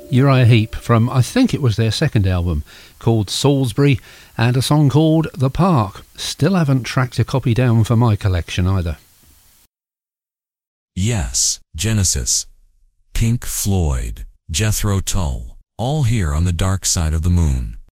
Uriah Heep from, I think it was their second album, called Salisbury, and a song called The Park. Still haven't tracked a copy down for my collection either. Yes, Genesis, Pink Floyd, Jethro Tull, all here on the dark side of the moon.